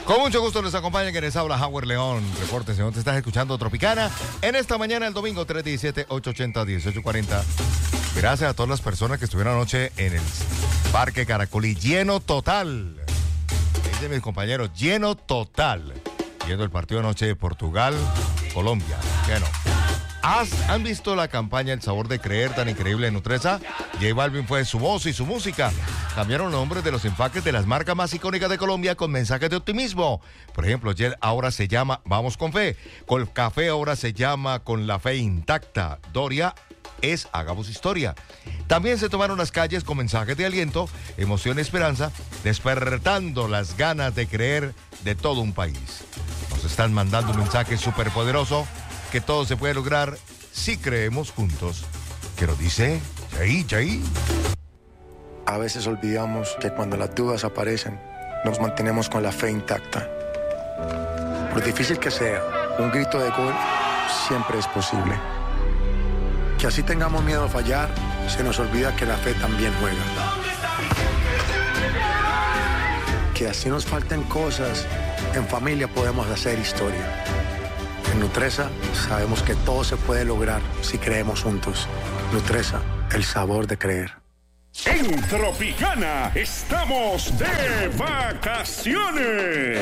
Con mucho gusto les acompaña quienes habla Howard León. Reporte, señor, te estás escuchando Tropicana en esta mañana, el domingo 317-880-1840. Gracias a todas las personas que estuvieron anoche en el Parque Caracolí. Lleno total. Dicen mis compañeros, lleno total. Viendo el partido anoche de Portugal, Colombia. Lleno. ¿Han visto la campaña El Sabor de Creer tan increíble en Nutresa? J Balvin fue su voz y su música. Cambiaron los nombres de los empaques de las marcas más icónicas de Colombia con mensajes de optimismo. Por ejemplo, Jet ahora se llama Vamos con Fe. Colcafé ahora se llama Con la Fe Intacta. Doria es Hagamos Historia. También se tomaron las calles con mensajes de aliento, emoción y esperanza, despertando las ganas de creer de todo un país. Nos están mandando un mensaje súper poderoso, que todo se puede lograr si creemos juntos. ¿Qué lo dice? Jay. A veces olvidamos que cuando las dudas aparecen, nos mantenemos con la fe intacta. Por difícil que sea, un grito de gol siempre es posible. Que así tengamos miedo a fallar, se nos olvida que la fe también juega. Que así nos falten cosas, en familia podemos hacer historia. En Nutresa sabemos que todo se puede lograr si creemos juntos. Nutresa, el sabor de creer. En Tropicana estamos de vacaciones.